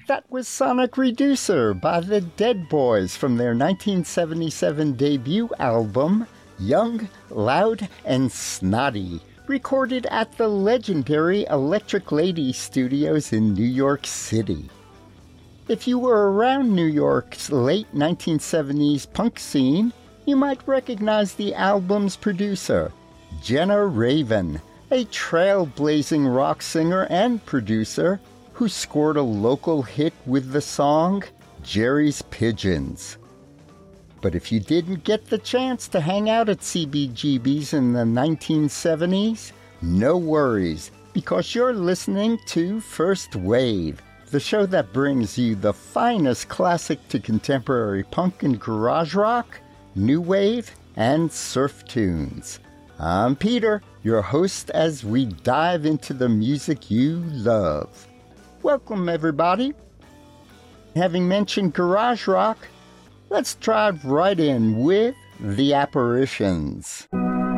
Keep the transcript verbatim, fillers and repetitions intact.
That was Sonic Reducer by the Dead Boys from their nineteen seventy-seven debut album, Young, Loud, and Snotty, recorded at the legendary Electric Lady Studios in New York City. If you were around New York's late nineteen seventies punk scene, you might recognize the album's producer, Jenna Raven, a trailblazing rock singer and producer who scored a local hit with the song Jerry's Pigeons. But if you didn't get the chance to hang out at C B G B's in the nineteen seventies, no worries, because you're listening to First Wave, the show that brings you the finest classic to contemporary punk and garage rock, new wave, and surf tunes. I'm Peter, your host as we dive into the music you love. Welcome, everybody. Having mentioned garage rock, let's dive right in with The Apparitions.